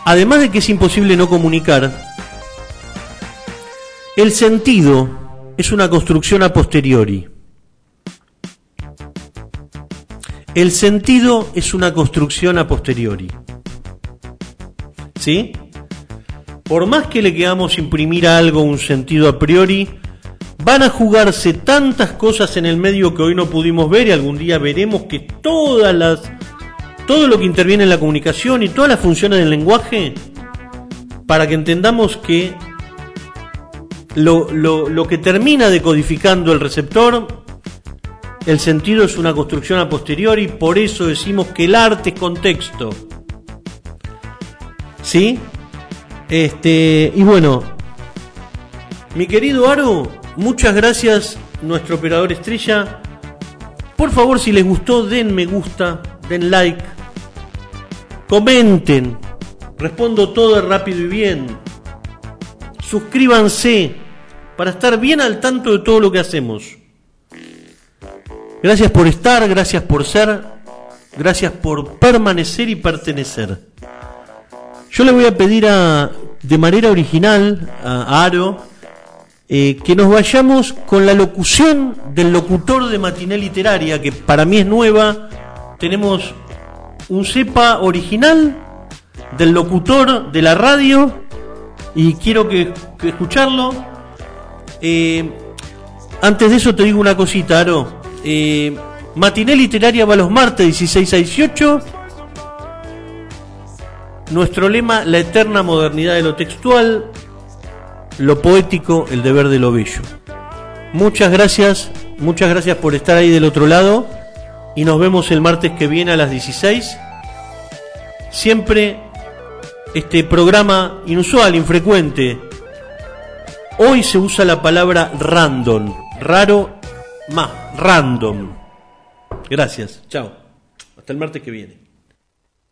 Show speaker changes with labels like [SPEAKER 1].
[SPEAKER 1] además de que es imposible no comunicar, el sentido es una construcción a posteriori. El sentido es una construcción a posteriori. ¿Sí? Por más que le queramos imprimir a algo un sentido a priori, van a jugarse tantas cosas en el medio que hoy no pudimos ver, y algún día veremos que todo lo que interviene en la comunicación y todas las funciones del lenguaje, para que entendamos que lo que termina decodificando el receptor, el sentido es una construcción a posteriori. Por eso decimos que el arte es contexto. ¿Sí? Y bueno, mi querido Aro, muchas gracias, nuestro operador estrella. Por favor, si les gustó, den me gusta, den like, comenten, respondo todo rápido y bien. Suscríbanse para estar bien al tanto de todo lo que hacemos. Gracias por estar, gracias por ser, gracias por permanecer y pertenecer. Yo le voy a pedir de manera original a Aro que nos vayamos con la locución del locutor de Matiné Literaria, que para mí es nueva. Tenemos un cepa original del locutor de la radio y quiero que escucharlo. Antes de eso te digo una cosita, Aro. Matiné Literaria va los martes 16 a 18. Nuestro lema: la eterna modernidad de lo textual, lo poético, el deber de lo bello. Muchas gracias por estar ahí del otro lado, y nos vemos el martes que viene a las 16. Siempre este programa inusual, infrecuente. Hoy se usa la palabra random, raro, más random. Gracias, chao. Hasta el martes que viene.